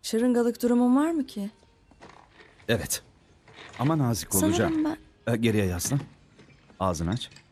Şırıngalık durumun var mı ki? Evet. Ama nazik olacağım. Sanırım ben... Geriye yaslan. Ağzını aç.